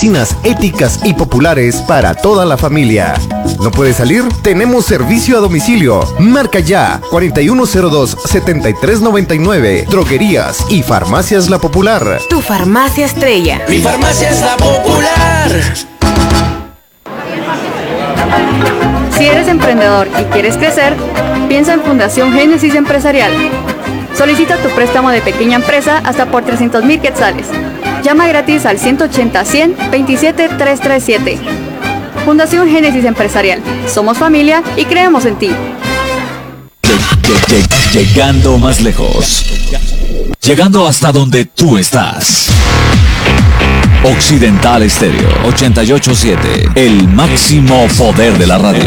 cocinas éticas y populares para toda la familia. ¿No puedes salir? Tenemos servicio a domicilio. Marca ya 4102-7399. Droguerías y Farmacias La Popular. Tu farmacia estrella. Mi farmacia es La Popular. Si eres emprendedor y quieres crecer, piensa en Fundación Génesis Empresarial. Solicita tu préstamo de pequeña empresa hasta por 300,000 quetzales. Llama gratis al 180-100-27-337. Fundación Génesis Empresarial. Somos familia y creemos en ti. Llegando más lejos. Llegando hasta donde tú estás. Occidental Estéreo 88.7. El máximo poder de la radio.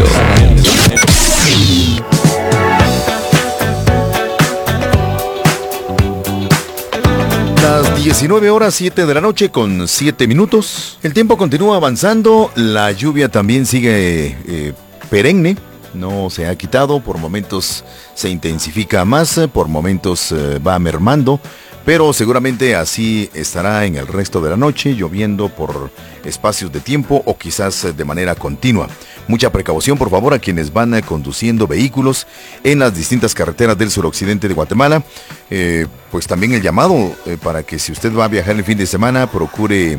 Las 19:07 de la noche con 7 minutos. El tiempo continúa avanzando. La lluvia también sigue perenne. No se ha quitado. Por momentos se intensifica más. Por momentos va mermando. Pero seguramente así estará en el resto de la noche, lloviendo por espacios de tiempo o quizás de manera continua. Mucha precaución, por favor, a quienes van conduciendo vehículos en las distintas carreteras del suroccidente de Guatemala. Pues también el llamado para que si usted va a viajar el fin de semana, procure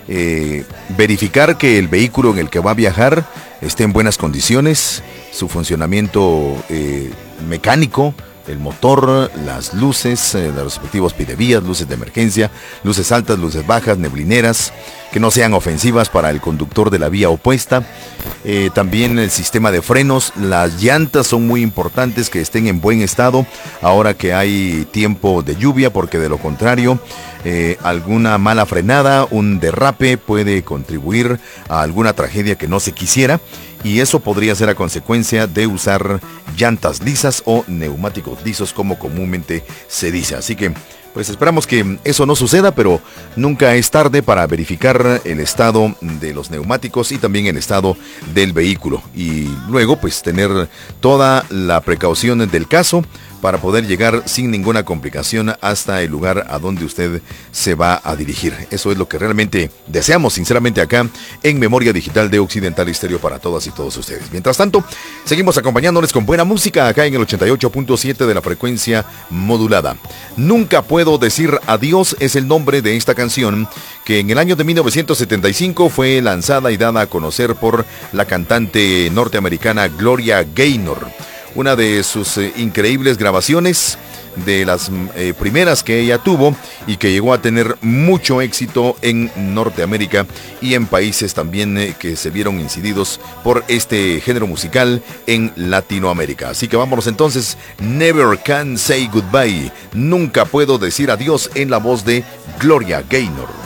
verificar que el vehículo en el que va a viajar esté en buenas condiciones, su funcionamiento mecánico, el motor, las luces, los respectivos pidevías, luces de emergencia, luces altas, luces bajas, neblineras, que no sean ofensivas para el conductor de la vía opuesta. También el sistema de frenos, las llantas son muy importantes que estén en buen estado ahora que hay tiempo de lluvia, porque de lo contrario, alguna mala frenada, un derrape puede contribuir a alguna tragedia que no se quisiera. Y eso podría ser a consecuencia de usar llantas lisas o neumáticos lisos, como comúnmente se dice. Así que, pues esperamos que eso no suceda, pero nunca es tarde para verificar el estado de los neumáticos y también el estado del vehículo. Y luego, pues tener toda la precaución del caso para poder llegar sin ninguna complicación hasta el lugar a donde usted se va a dirigir. Eso es lo que realmente deseamos, sinceramente, acá en Memoria Digital de Occidental Estéreo para todas y todos ustedes. Mientras tanto, seguimos acompañándoles con buena música acá en el 88.7 de la frecuencia modulada. Nunca puedo decir adiós es el nombre de esta canción, que en el año de 1975 fue lanzada y dada a conocer por la cantante norteamericana Gloria Gaynor. Una de sus increíbles grabaciones, de las primeras que ella tuvo y que llegó a tener mucho éxito en Norteamérica y en países también que se vieron incididos por este género musical en Latinoamérica. Así que vámonos entonces, Never Can Say Goodbye, nunca puedo decir adiós, en la voz de Gloria Gaynor.